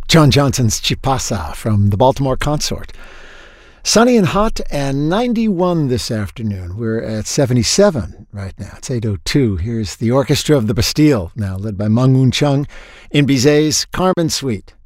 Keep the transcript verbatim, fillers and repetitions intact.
John Johnson's Chipasa from the Baltimore Consort. Sunny and hot and ninety-one this afternoon. We're at seventy-seven right now. It's eight oh two. Here's the Orchestra of the Bastille, now led by Meng Woon Chung in Bizet's Carmen Suite.